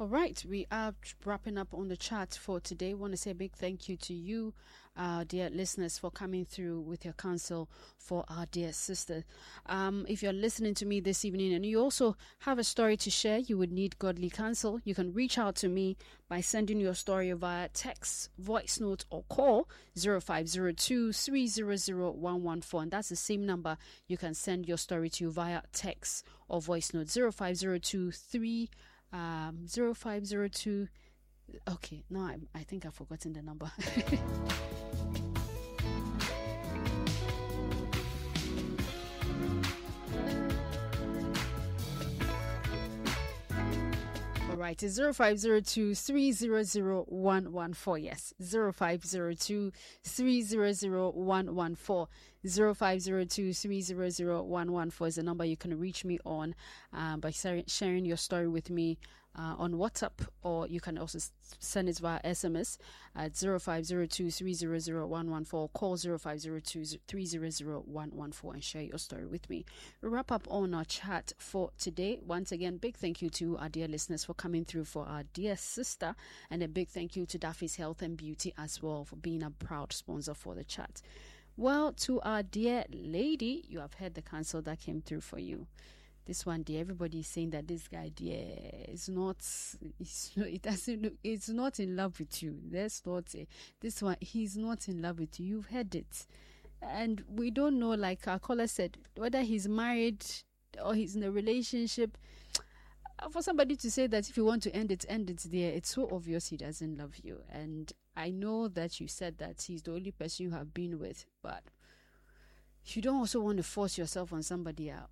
All right, we are wrapping up on the chat for today. Want to say a big thank you to you, dear listeners, for coming through with your counsel for our dear sister. If you're listening to me this evening and you also have a story to share, you would need godly counsel, you can reach out to me by sending your story via text, voice note, or call 0502 300 114. And that's the same number you can send your story to via text or voice note 0502 0502. Okay, no, I think I've forgotten the number. All right, it's 0502 300 114. Yes, 0502 300 114. 0502 300 114 is the number you can reach me on by sharing your story with me on WhatsApp, or you can also send it via SMS at 0502 300 114. Call 0502 300 114 and share your story with me. We'll wrap up on our chat for today. Once again, big thank you to our dear listeners for coming through for our dear sister, and a big thank you to Daffy's Health and Beauty as well for being a proud sponsor for the chat. Well, to our dear lady, you have heard the counsel that came through for you. This one, dear, everybody is saying that this guy, dear, it's not in love with you. This one, he's not in love with you. You've heard it. And we don't know, like our caller said, whether he's married or he's in a relationship. For somebody to say that if you want to end it there, it's so obvious he doesn't love you. And I know that you said that he's the only person you have been with, but you don't also want to force yourself on somebody else.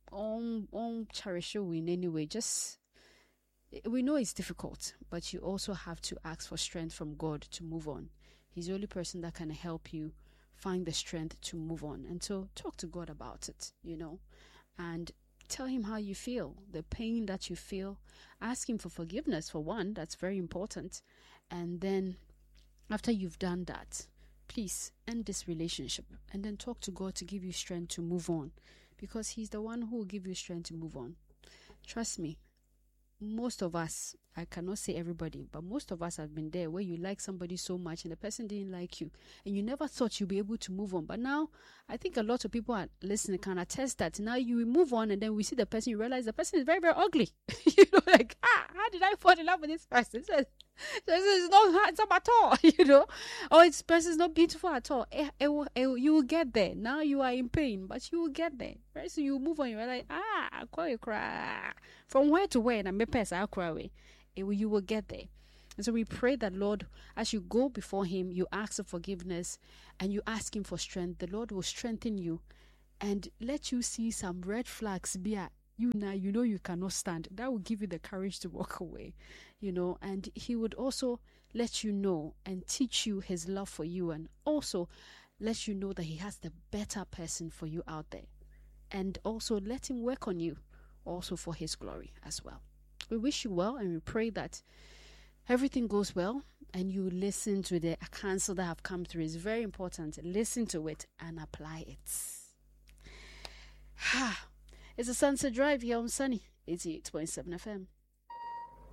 Cherish you in any way. Just, we know it's difficult, but you also have to ask for strength from God to move on. He's the only person that can help you find the strength to move on. And so talk to God about it, and tell him how you feel, the pain that you feel. Ask him for forgiveness, for one. That's very important. And then after you've done that, please end this relationship and then talk to God to give you strength to move on, because he's the one who will give you strength to move on. Trust me, most of us, I cannot say everybody, but most of us have been there where you like somebody so much and the person didn't like you and you never thought you'd be able to move on. But now I think a lot of people are listening can attest that now you move on and then we see the person, you realize the person is very, very ugly. Like, how did I fall in love with this person? This is not handsome at all, or this person is not beautiful at all. You will get there. Now you are in pain, but you will get there. Right? So you move on, you're like, I cry. From where to where, and I'm a cry away. You will get there. And so we pray that, Lord, as you go before him, you ask for forgiveness and you ask him for strength. The Lord will strengthen you and let you see some red flags be at you now, you cannot stand. That will give you the courage to walk away, and he would also let you know and teach you his love for you, and also let you know that he has the better person for you out there, and also let him work on you also for his glory as well. We wish you well, and we pray that everything goes well and you listen to the counsel that have come through. It's very important. Listen to it and apply it. It's a Sunset Drive here on Sunny 88.7 FM.